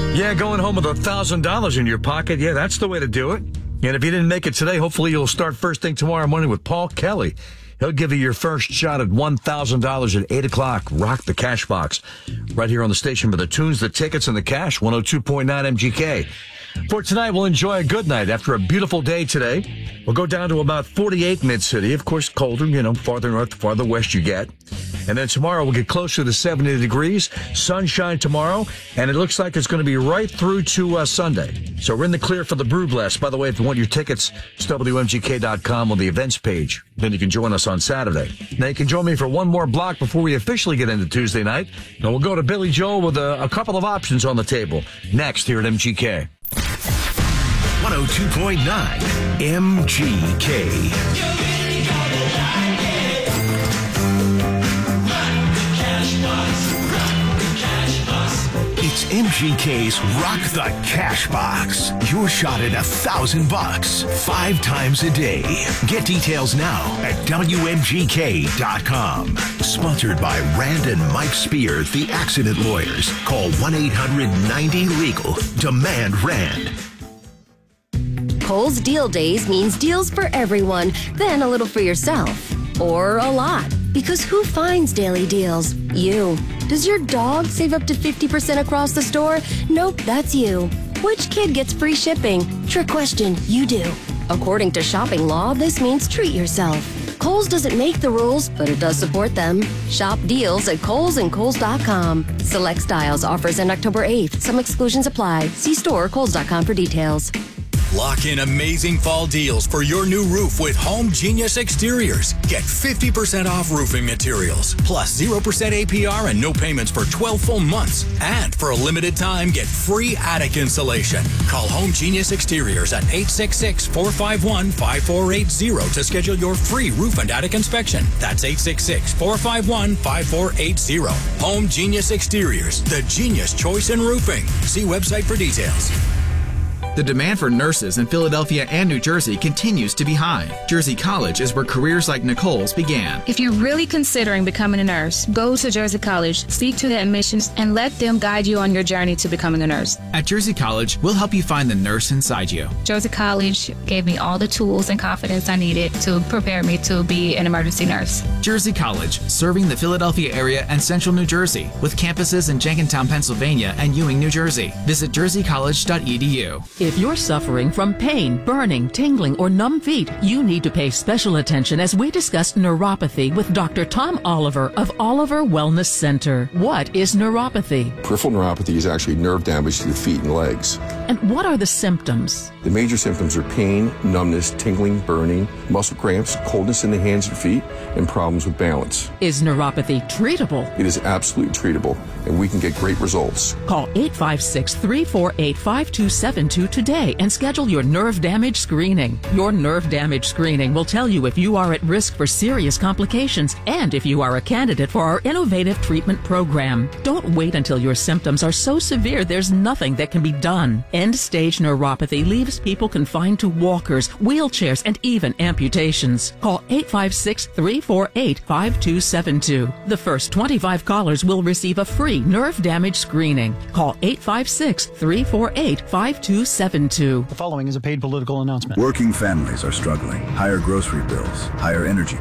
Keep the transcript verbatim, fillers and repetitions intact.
Yeah, going home with a thousand dollars in your pocket. Yeah, that's the way to do it. And if you didn't make it today, hopefully you'll start first thing tomorrow morning with Paul Kelly. He'll give you your first shot at one thousand dollars at eight o'clock. Rock the cash box. Right here on the station for the tunes, the tickets, and the cash. one oh two point nine M G K. For tonight, we'll enjoy a good night after a beautiful day today. We'll go down to about forty-eight mid-city. Of course, colder, you know, farther north, farther west you get. And then tomorrow we'll get closer to seventy degrees. Sunshine tomorrow. And it looks like it's going to be right through to uh, Sunday. So we're in the clear for the Brew Blast. By the way, if you want your tickets, it's W M G K dot com on the events page. Then you can join us on Saturday. Now you can join me for one more block before we officially get into Tuesday night. And we'll go to Billy Joel with a, a couple of options on the table. Next here at M G K. one oh two point nine M G K. It's M G K's Rock the Cash Box. Your shot at a thousand bucks, five times a day. Get details now at W M G K dot com. Sponsored by Rand and Mike Spear, the accident lawyers. Call one eight hundred ninety legal. Demand Rand. Kohl's Deal Days means deals for everyone, then a little for yourself. Or a lot. Because who finds daily deals? You. Does your dog save up to fifty percent across the store? Nope, that's you. Which kid gets free shipping? Trick question, you do. According to shopping law, this means treat yourself. Kohl's doesn't make the rules, but it does support them. Shop deals at Kohl's and Kohl's dot com. Select styles offers end October eighth. Some exclusions apply. See store or Kohl's dot com for details. Lock in amazing fall deals for your new roof with Home Genius Exteriors. Get fifty percent off roofing materials, plus zero percent A P R and no payments for twelve full months. And for a limited time, get free attic insulation. Call Home Genius Exteriors at eight six six, four five one, five four eight zero to schedule your free roof and attic inspection. That's eight six six, four five one, five four eight zero. Home Genius Exteriors, the genius choice in roofing. See website for details. The demand for nurses in Philadelphia and New Jersey continues to be high. Jersey College is where careers like Nicole's began. If you're really considering becoming a nurse, go to Jersey College, speak to the admissions, and let them guide you on your journey to becoming a nurse. At Jersey College, we'll help you find the nurse inside you. Jersey College gave me all the tools and confidence I needed to prepare me to be an emergency nurse. Jersey College, serving the Philadelphia area and central New Jersey, with campuses in Jenkintown, Pennsylvania, and Ewing, New Jersey. Visit jersey college dot e d u. If you're suffering from pain, burning, tingling, or numb feet, you need to pay special attention as we discuss neuropathy with Doctor Tom Oliver of Oliver Wellness Center. What is neuropathy? Peripheral neuropathy is actually nerve damage to the feet and legs. And what are the symptoms? The major symptoms are pain, numbness, tingling, burning, muscle cramps, coldness in the hands and feet, and problems with balance. Is neuropathy treatable? It is absolutely treatable, and we can get great results. Call eight five six, three four eight, five two seven two today and schedule your nerve damage screening. Your nerve damage screening will tell you if you are at risk for serious complications and if you are a candidate for our innovative treatment program. Don't wait until your symptoms are so severe there's nothing that can be done. End-stage neuropathy leaves people confined to walkers, wheelchairs, and even amputations. Call eight five six, three four eight, five two seven two. The first twenty-five callers will receive a free nerve damage screening. Call eight five six, three four eight, five two seven two. The following is a paid political announcement. Working families are struggling. Higher grocery bills, higher energy